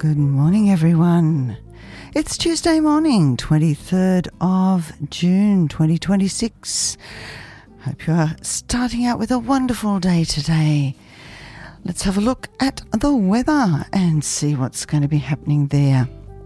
Good morning, everyone. It's Tuesday morning, 23rd of June 2026. Hope you are starting out with a wonderful day today. Let's have a look at the weather and see what's going to be happening there.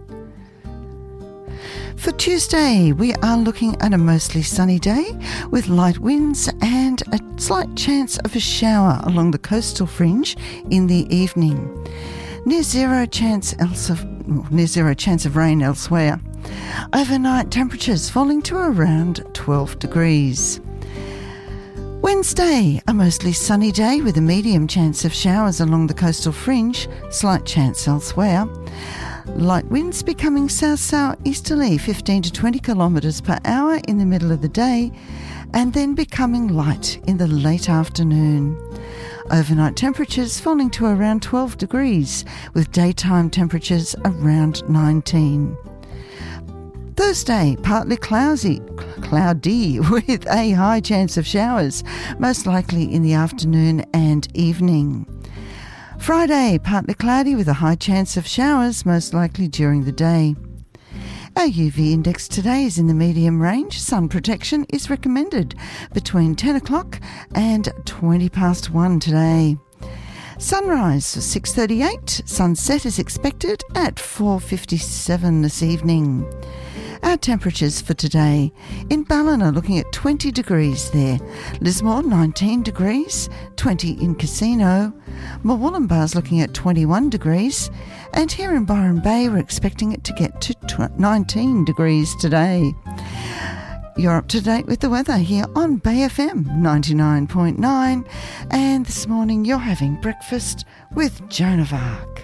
For Tuesday, we are looking at a mostly sunny day with light winds and a slight chance of a shower along the coastal fringe in the evening. Near zero chance of rain elsewhere. Overnight temperatures falling to around 12 degrees. Wednesday, a mostly sunny day with a medium chance of showers along the coastal fringe, slight chance elsewhere. Light winds becoming south-southeasterly 15 to 20 kilometres per hour in the middle of the day and then becoming light in the late afternoon. Overnight temperatures falling to around 12 degrees with daytime temperatures around 19. Thursday, partly cloudy with a high chance of showers, most likely in the afternoon and evening. Friday, partly cloudy with a high chance of showers, most likely during the day. Our UV index today is in the medium range. Sun protection is recommended between 10 o'clock and 20 past 1 today. Sunrise for 6:38. Sunset is expected at 4:57 this evening. Our temperatures for today. In Ballina, looking at 20 degrees there. Lismore, 19 degrees, 20 in Casino. Murwillumbah's looking at 21 degrees. And here in Byron Bay, we're expecting it to get to 19 degrees today. You're up to date with the weather here on Bay FM 99.9. And this morning, you're having breakfast with Joan of Arc.